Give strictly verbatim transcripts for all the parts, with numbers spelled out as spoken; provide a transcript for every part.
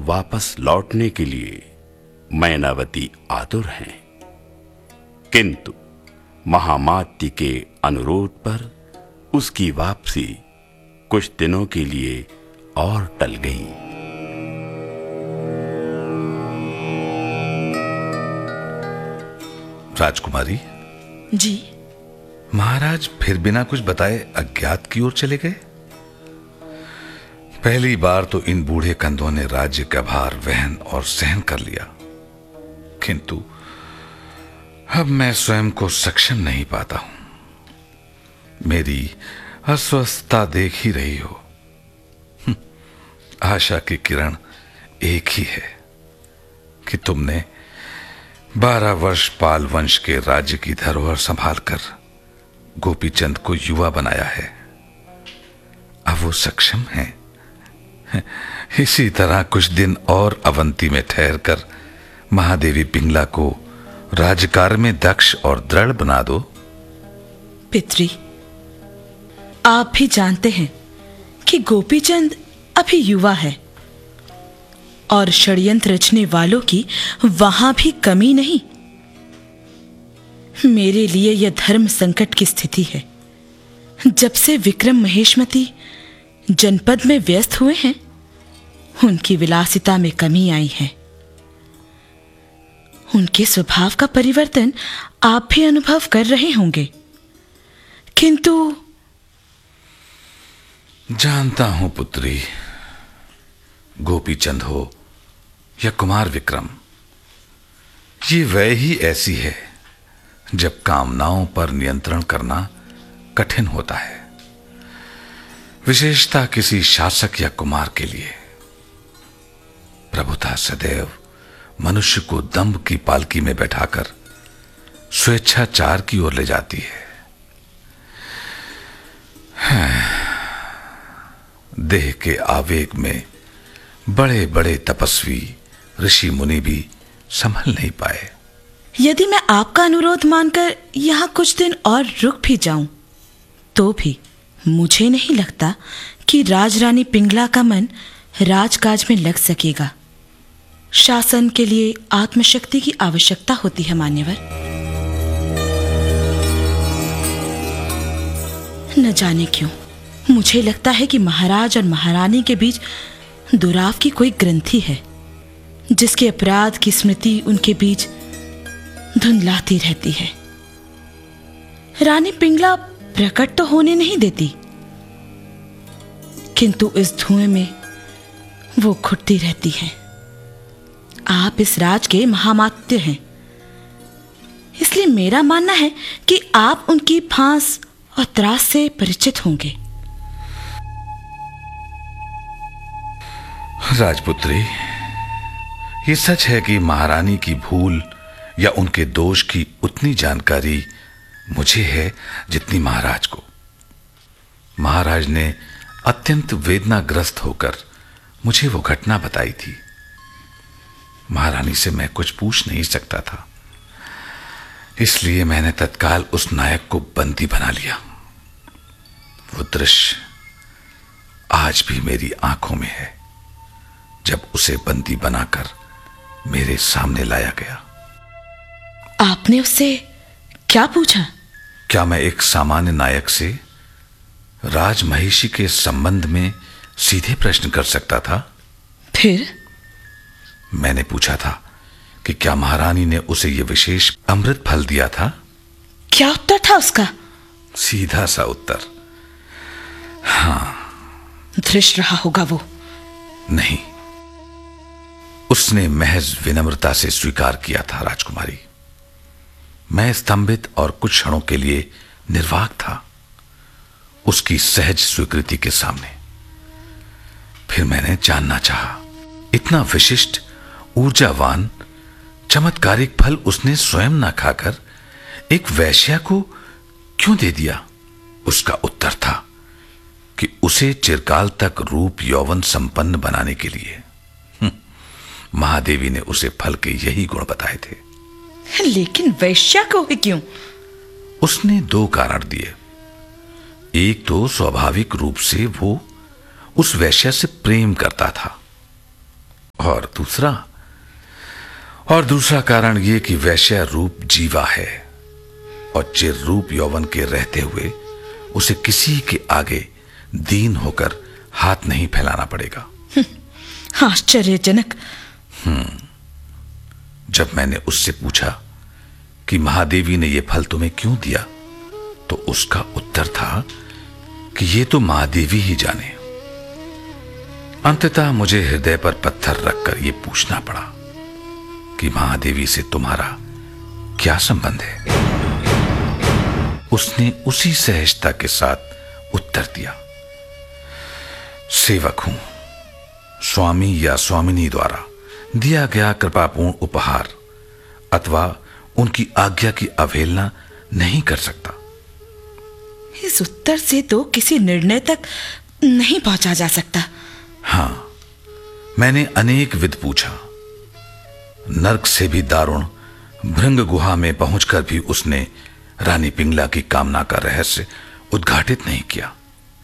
वापस लौटने के लिए मैनावती आतुर हैं, किंतु महामात्य के अनुरोध पर उसकी वापसी कुछ दिनों के लिए और टल गई। राजकुमारी जी। महाराज फिर बिना कुछ बताए अज्ञात की ओर चले गए। पहली बार तो इन बूढ़े कंधों ने राज्य का भार वहन और सहन कर लिया, किंतु अब मैं स्वयं को सक्षम नहीं पाता हूं। मेरी अस्वस्थता देख ही रही हो। आशा की किरण एक ही है कि तुमने बारह वर्ष पाल वंश के राज्य की धरोहर संभालकर गोपीचंद को युवा बनाया है। अब वो सक्षम है। इसी तरह कुछ दिन और अवंती में ठहरकर महादेवी पिंगला को राजकार्य में दक्ष और दृढ़ बना दो। पितरी, आप भी जानते हैं कि गोपीचंद अभी युवा है और षड्यंत्र रचने वालों की वहां भी कमी नहीं। मेरे लिए यह धर्म संकट की स्थिति है। जब से विक्रम महेशमती जनपद में व्यस्त हुए हैं, उनकी विलासिता में कमी आई है। उनके स्वभाव का परिवर्तन आप भी अनुभव कर रहे होंगे, किंतु जानता हूं पुत्री, गोपीचंद हो या कुमार विक्रम, ये वह ही ऐसी है जब कामनाओं पर नियंत्रण करना कठिन होता है, विशेषता किसी शासक या कुमार के लिए। प्रभुता सदैव मनुष्य को दंभ की पालकी में बैठाकर स्वेच्छाचार की ओर ले जाती है। देह के आवेग में बड़े बड़े तपस्वी ऋषि मुनि भी संभल नहीं पाए। यदि मैं आपका अनुरोध मानकर यहां कुछ दिन और रुक भी जाऊं, तो भी मुझे नहीं लगता कि राजरानी पिंगला का मन राजकाज में लग सकेगा। शासन के लिए आत्मशक्ति की आवश्यकता होती है मान्यवर। न जाने क्यों मुझे लगता है कि महाराज और महारानी के बीच दुराव की कोई ग्रंथि है, जिसके अपराध की स्मृति उनके बीच धुंधलाती रहती है। रानी पिंगला प्रकट तो होने नहीं देती, किंतु इस धुएं में वो घुटती रहती है। आप इस राज के महामात्य हैं, इसलिए मेरा मानना है कि आप उनकी फांस और त्रास से परिचित होंगे। राजपुत्री, ये सच है कि महारानी की भूल या उनके दोष की उतनी जानकारी मुझे है जितनी महाराज को। महाराज ने अत्यंत वेदनाग्रस्त होकर मुझे वो घटना बताई थी। महारानी से मैं कुछ पूछ नहीं सकता था, इसलिए मैंने तत्काल उस नायक को बंदी बना लिया। वो दृश्य आज भी मेरी आंखों में है, जब उसे बंदी बनाकर मेरे सामने लाया गया। आपने उससे क्या पूछा? क्या मैं एक सामान्य नायक से राजमहिषी के संबंध में सीधे प्रश्न कर सकता था? फिर मैंने पूछा था कि क्या महारानी ने उसे यह विशेष अमृत फल दिया था? क्या उत्तर था उसका? सीधा सा उत्तर, हाँ। धृष्ट रहा होगा वो। नहीं, उसने महज विनम्रता से स्वीकार किया था। राजकुमारी, मैं स्तंभित और कुछ क्षणों के लिए निर्वाक था उसकी सहज स्वीकृति के सामने। फिर मैंने जानना चाहा, इतना विशिष्ट, ऊर्जावान, चमत्कारिक फल उसने स्वयं न खाकर एक वैश्या को क्यों दे दिया? उसका उत्तर था कि उसे चिरकाल तक रूप यौवन संपन्न बनाने के लिए महादेवी ने उसे फल के यही गुण बताए थे। लेकिन वैश्या को ही क्यों? उसने दो कारण दिए। एक तो स्वाभाविक रूप से वो उस वैश्या से प्रेम करता था, और दूसरा और दूसरा कारण यह कि वैश्या रूप जीवा है और चिर रूप यौवन के रहते हुए उसे किसी के आगे दीन होकर हाथ नहीं फैलाना पड़ेगा। आश्चर्यजनक। हम्म जब मैंने उससे पूछा कि महादेवी ने यह फल तुम्हें क्यों दिया, तो उसका उत्तर था कि यह तो महादेवी ही जाने। अंततः मुझे हृदय पर पत्थर रखकर यह पूछना पड़ा कि महादेवी से तुम्हारा क्या संबंध है। उसने उसी सहजता के साथ उत्तर दिया, सेवक हूं, स्वामी या स्वामिनी द्वारा दिया गया कृपापूर्ण उपहार अथवा उनकी आज्ञा की अवहेलना नहीं कर सकता। इस उत्तर से तो किसी निर्णय तक नहीं पहुंचा जा सकता। हां, मैंने अनेक विध पूछा। नर्क से भी दारुण भृंग गुहा में पहुंचकर भी उसने रानी पिंगला की कामना का रहस्य उद्घाटित नहीं किया।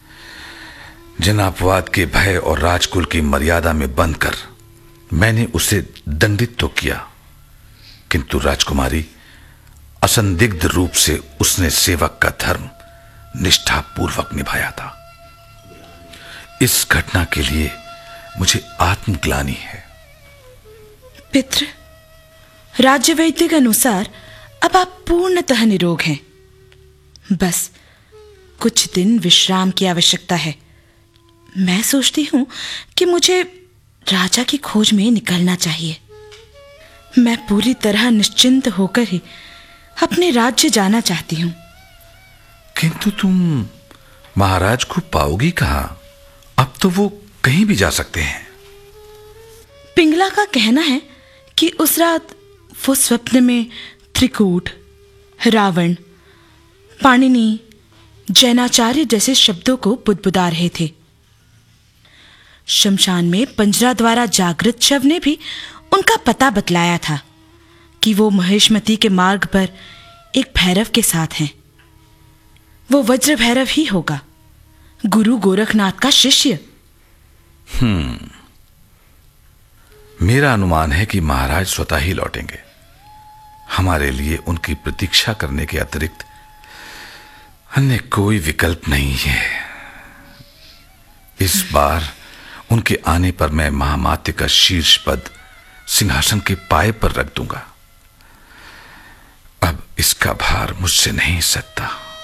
जनापवाद के भय और राजकुल की मर्यादा में बंधकर मैंने उसे दंडित तो किया, किंतु राजकुमारी, असंदिग्ध रूप से उसने सेवक का धर्म निष्ठापूर्वक निभाया था। इस घटना के लिए मुझे आत्मग्लानि है। पित्र, राज्य वैद्य के अनुसार अब आप पूर्णतः निरोग हैं। बस कुछ दिन विश्राम की आवश्यकता है। मैं सोचती हूं कि मुझे राजा की खोज में निकलना चाहिए। मैं पूरी तरह निश्चिंत होकर ही अपने राज्य जाना चाहती हूं। किंतु तुम महाराज को पाओगी कहां? अब तो वो कहीं भी जा सकते हैं। पिंगला का कहना है कि उस रात वो स्वप्न में त्रिकूट, रावण, पाणिनि, जैनाचार्य जैसे शब्दों को बुदबुदा रहे थे। शमशान में पंजरा द्वारा जागृत शव ने भी उनका पता बतलाया था कि वो महेशमती के मार्ग पर एक भैरव के साथ हैं। वो वज्र भैरव ही होगा, गुरु गोरखनाथ का शिष्य। हम्म मेरा अनुमान है कि महाराज स्वतः ही लौटेंगे। हमारे लिए उनकी प्रतीक्षा करने के अतिरिक्त अन्य कोई विकल्प नहीं है। इस बार उनके आने पर मैं महामात्य का शीर्ष पद सिंहासन के पाए पर रख दूंगा। अब इसका भार मुझसे नहीं सकता।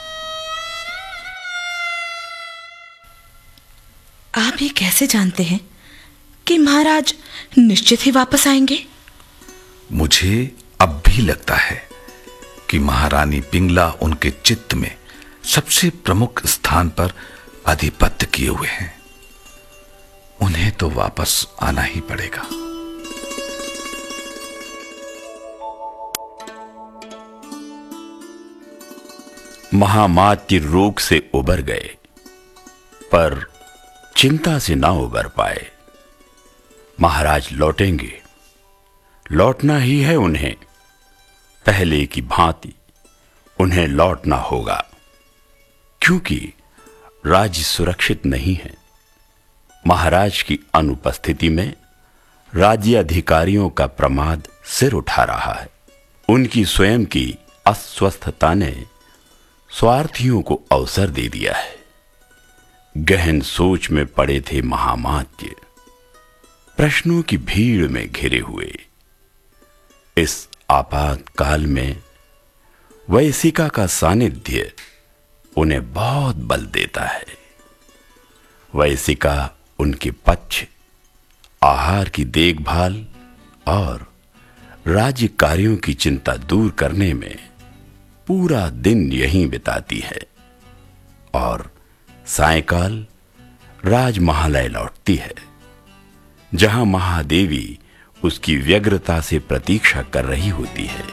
आप ये कैसे जानते हैं कि महाराज निश्चित ही वापस आएंगे? मुझे अब भी लगता है कि महारानी पिंगला उनके चित्त में सबसे प्रमुख स्थान पर आधिपत्य किए हुए हैं। उन्हें तो वापस आना ही पड़ेगा। महामात्य रोग से उबर गए, पर चिंता से ना उबर पाए। महाराज लौटेंगे, लौटना ही है उन्हें। पहले की भांति उन्हें लौटना होगा, क्योंकि राज्य सुरक्षित नहीं है। महाराज की अनुपस्थिति में राज्य अधिकारियों का प्रमाद सिर उठा रहा है। उनकी स्वयं की अस्वस्थता ने स्वार्थियों को अवसर दे दिया है। गहन सोच में पड़े थे महामात्य, प्रश्नों की भीड़ में घिरे हुए। इस आपातकाल में वैसिका का सानिध्य उन्हें बहुत बल देता है। वैसिका उनके पक्ष, आहार की देखभाल और राज्य कार्यों की चिंता दूर करने में पूरा दिन यहीं बिताती है और सायंकाल राजमहालय लौटती है, जहां महादेवी उसकी व्यग्रता से प्रतीक्षा कर रही होती है।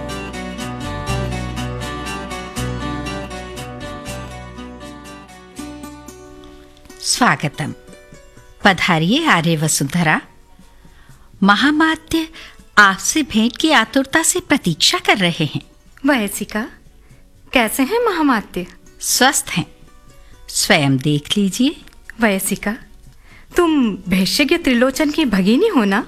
स्वागतम। पधारिए आर्य वसुंधरा। महामात्य आपसे भेंट की आतुरता से प्रतीक्षा कर रहे हैं। वैसिका, कैसे हैं महामात्य? स्वस्थ हैं, स्वयं देख लीजिए। वैसिका, तुम भेष्यज्ञ त्रिलोचन की भगिनी हो ना?